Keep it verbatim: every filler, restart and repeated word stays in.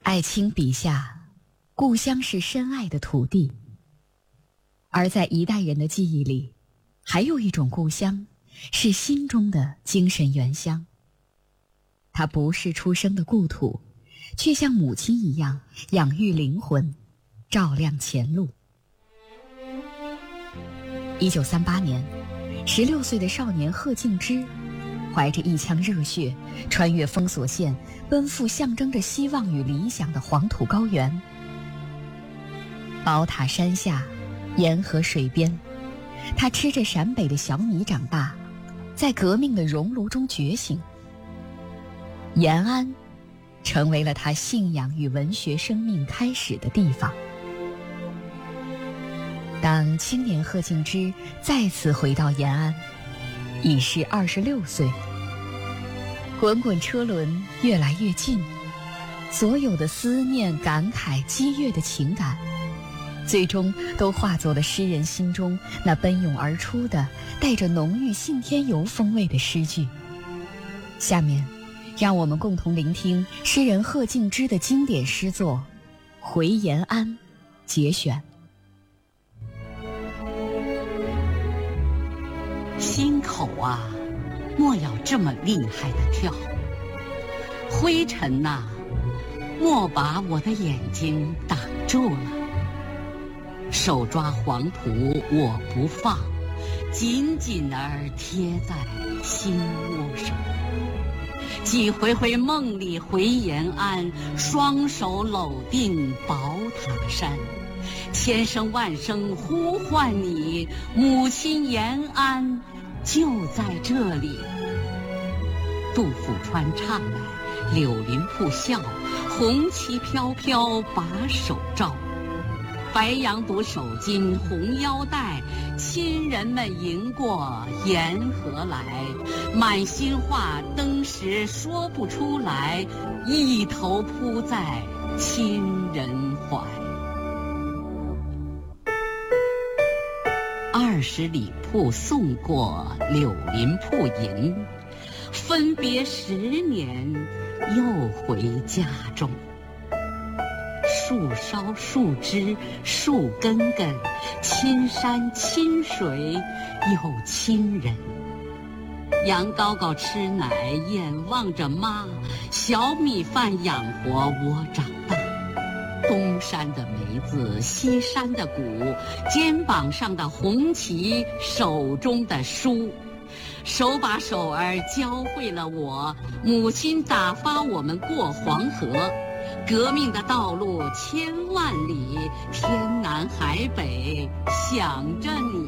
艾青笔下，故乡是深爱的土地，而在一代人的记忆里，还有一种故乡，是心中的精神原乡。它不是出生的故土，却像母亲一样养育灵魂，照亮前路。一九三八年，十六岁的少年贺敬之怀着一腔热血，穿越封锁线，奔赴象征着希望与理想的黄土高原。宝塔山下，沿河水边，他吃着陕北的小米长大，在革命的熔炉中觉醒。延安成为了他信仰与文学生命开始的地方。当青年贺敬之再次回到延安，已是二十六岁。滚滚车轮越来越近，所有的思念、感慨、激越的情感，最终都化作了诗人心中那奔涌而出的带着浓郁信天游风味的诗句。下面让我们共同聆听诗人贺敬之的经典诗作《回延安》节选。 心口啊，莫要这么厉害的跳，灰尘呐、啊，莫把我的眼睛挡住了。手抓黄土我不放，紧紧儿贴在心窝上。几回回梦里回延安，双手搂定宝塔山，千声万声呼唤你，母亲延安就在这里。杜甫川唱来，柳林铺笑，红旗飘飘把手照。白羊肚手巾红腰带，亲人们迎过沿河来，满心话登时说不出来，一头扑在亲人怀。二十里铺送过柳林铺迎，分别十年又回家中。树梢树枝树根根，亲山亲水有亲人。羊羔羔吃奶眼望着妈，小米饭养活我长大。东山的梅子西山的谷，肩膀上的红旗手中的书，手把手儿教会了我，母亲打发我们过黄河。革命的道路千万里，天南海北想着你。